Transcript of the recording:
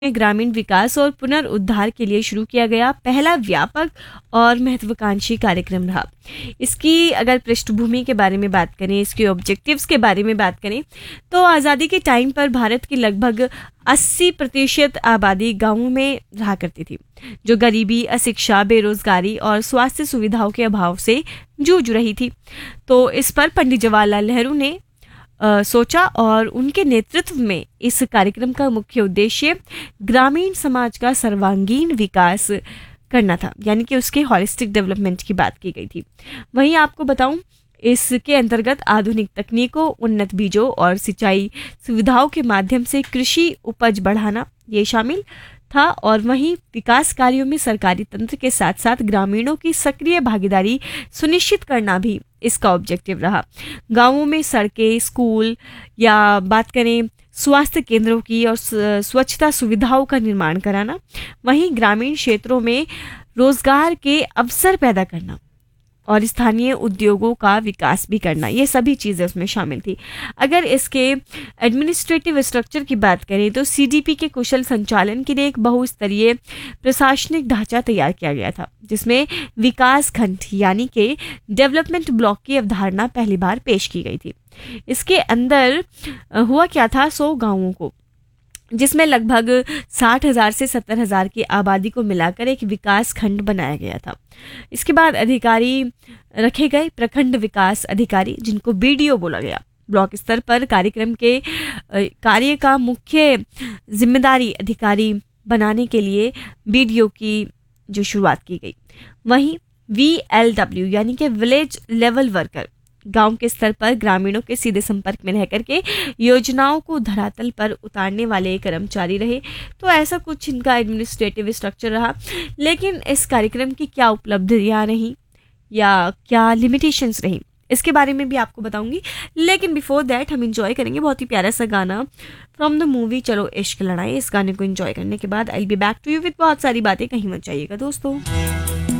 में ग्रामीण विकास और पुनरुद्धार के लिए शुरू किया गया पहला व्यापक और महत्वाकांक्षी कार्यक्रम रहा। इसकी अगर पृष्ठभूमि के बारे में बात करें, इसके ऑब्जेक्टिव्स के बारे में बात करें, तो आज़ादी के टाइम पर भारत की लगभग 80% आबादी गांवों में रहा करती थी, जो गरीबी, अशिक्षा, बेरोजगारी और स्वास्थ्य सुविधाओं के अभाव से जूझ रही थी। तो इस पर पंडित जवाहरलाल नेहरू ने सोचा और उनके नेतृत्व में इस कार्यक्रम का मुख्य उद्देश्य ग्रामीण समाज का सर्वांगीण विकास करना था, यानी कि उसके हॉलिस्टिक डेवलपमेंट की बात की गई थी। वहीं आपको बताऊं, इसके अंतर्गत आधुनिक तकनीकों, उन्नत बीजों और सिंचाई सुविधाओं के माध्यम से कृषि उपज बढ़ाना ये शामिल था। और वहीं विकास कार्यों में सरकारी तंत्र के साथ साथ ग्रामीणों की सक्रिय भागीदारी सुनिश्चित करना भी इसका ऑब्जेक्टिव रहा। गांवों में सड़कें, स्कूल या बात करें स्वास्थ्य केंद्रों की और स्वच्छता सुविधाओं का निर्माण कराना, वहीं ग्रामीण क्षेत्रों में रोजगार के अवसर पैदा करना और स्थानीय उद्योगों का विकास भी करना, ये सभी चीज़ें उसमें शामिल थी। अगर इसके एडमिनिस्ट्रेटिव स्ट्रक्चर की बात करें तो सीडीपी के कुशल संचालन के लिए एक बहुस्तरीय प्रशासनिक ढांचा तैयार किया गया था, जिसमें विकास खंड यानी कि डेवलपमेंट ब्लॉक की अवधारणा पहली बार पेश की गई थी। इसके अंदर हुआ क्या था, 100 गांवों को, जिसमें लगभग 60,000 से 70,000 की आबादी को मिलाकर एक विकास खंड बनाया गया था। इसके बाद अधिकारी रखे गए, प्रखंड विकास अधिकारी, जिनको बीडीओ बोला गया। ब्लॉक स्तर पर कार्यक्रम के कार्य का मुख्य जिम्मेदारी अधिकारी बनाने के लिए बीडीओ की जो शुरुआत की गई। वहीं वीएलडब्ल्यू यानी कि विलेज लेवल वर्कर गांव के स्तर पर ग्रामीणों के सीधे संपर्क में रह करके योजनाओं को धरातल पर उतारने वाले कर्मचारी रहे। तो ऐसा कुछ इनका एडमिनिस्ट्रेटिव स्ट्रक्चर रहा। लेकिन इस कार्यक्रम की क्या उपलब्धियां रहीं या क्या लिमिटेशंस रहीं, इसके बारे में भी आपको बताऊंगी। लेकिन बिफोर दैट हम इंजॉय करेंगे बहुत ही प्यारा सा गाना फ्रॉम द मूवी चलो इश्क लड़ाई। इस गाने को एंजॉय करने के बाद I will be back to you with बहुत सारी बातें। कहीं मत जाइएगा दोस्तों।